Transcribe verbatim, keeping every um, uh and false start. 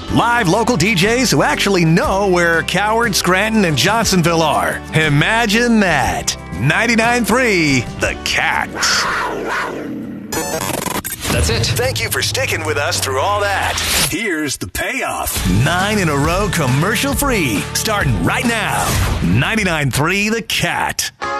Live local D Js who actually know where Coward, Scranton, and Johnsonville are. Imagine that. ninety-nine point three The Cat. That's it. Thank you for sticking with us through all that. Here's the payoff. Nine in a row commercial free. Starting right now. ninety-nine point three The Cat.